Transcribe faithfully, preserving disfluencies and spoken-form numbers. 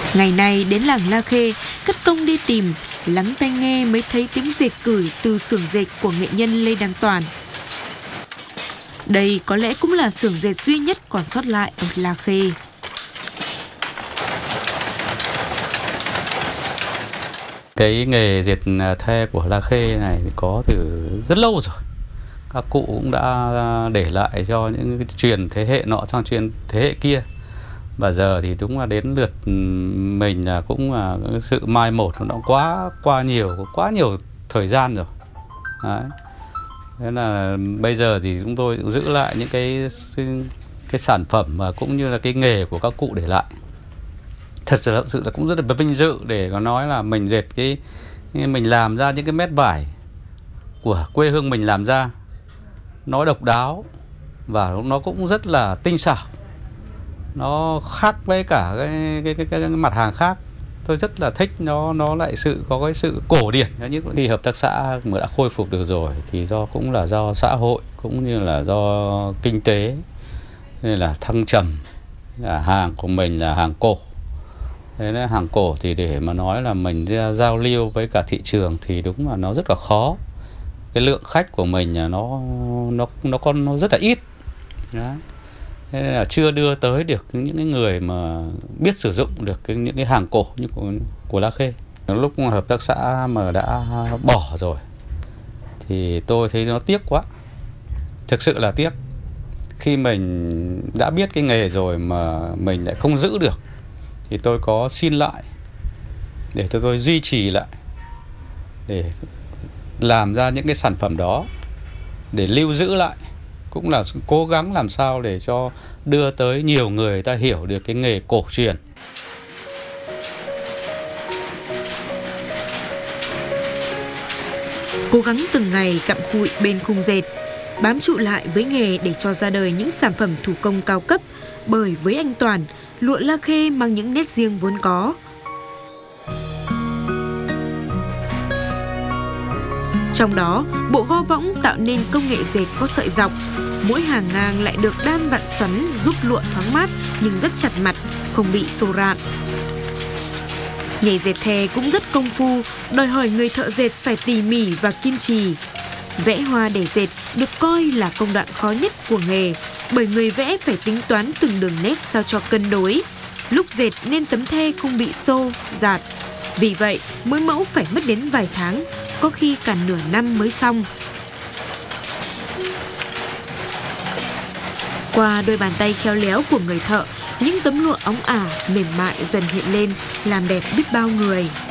Ngày nay đến làng La Khê, cất công đi tìm, lắng tai nghe mới thấy tiếng dệt cửi từ xưởng dệt của nghệ nhân Lê Đăng Toàn. Đây có lẽ cũng là xưởng dệt duy nhất còn sót lại ở La Khê. Cái nghề dệt the của La Khê này có từ rất lâu rồi. Các cụ cũng đã để lại cho những cái truyền thế hệ nọ sang truyền thế hệ kia. Và giờ thì đúng là đến lượt mình là cũng là sự mai một nó quá quá nhiều quá nhiều thời gian rồi. Đấy. Thế là bây giờ thì chúng tôi giữ lại những cái cái sản phẩm và cũng như là cái nghề của các cụ để lại. Thật sự, thật sự là cũng rất là vinh dự để có nói là mình dệt cái mình làm ra những cái mét vải của quê hương mình làm ra, nó độc đáo và nó cũng rất là tinh xảo, nó khác với cả cái cái, cái, cái mặt hàng khác. Tôi rất là thích nó nó lại sự có cái sự cổ điển. Như khi hợp tác xã mà đã khôi phục được rồi thì do cũng là do xã hội cũng như là do kinh tế nên là thăng trầm. Là hàng của mình là hàng cổ. Thế nên hàng cổ thì để mà nói là mình ra giao lưu với cả thị trường thì đúng là nó rất là khó. Cái lượng khách của mình là nó nó nó còn nó rất là ít. Đấy. Thế nên là chưa đưa tới được những cái người mà biết sử dụng được cái, những cái hàng cổ như của, của La Khê. Lúc hợp tác xã mà đã bỏ rồi thì tôi thấy nó tiếc quá. Thực sự là tiếc. Khi mình đã biết cái nghề rồi mà mình lại không giữ được thì tôi có xin lại để tôi, tôi duy trì lại, để làm ra những cái sản phẩm đó, để lưu giữ lại, cũng là cố gắng làm sao để cho đưa tới nhiều người ta hiểu được cái nghề cổ truyền. Cố gắng từng ngày cặm cụi bên khung dệt, bám trụ lại với nghề để cho ra đời những sản phẩm thủ công cao cấp, bởi với anh Toàn, lụa La Khê mang những nét riêng vốn có. Trong đó, bộ go võng tạo nên công nghệ dệt có sợi dọc. Mỗi hàng ngang lại được đan vặn xoắn giúp lụa thoáng mát nhưng rất chặt mặt, không bị xô rạn. Nghề dệt the cũng rất công phu, đòi hỏi người thợ dệt phải tỉ mỉ và kiên trì. Vẽ hoa để dệt được coi là công đoạn khó nhất của nghề, bởi người vẽ phải tính toán từng đường nét sao cho cân đối. Lúc dệt nên tấm the không bị xô, rạt. Vì vậy, mỗi mẫu phải mất đến vài tháng, có khi cả nửa năm mới xong. Qua đôi bàn tay khéo léo của người thợ, những tấm lụa óng ả, mềm mại dần hiện lên, làm đẹp biết bao người.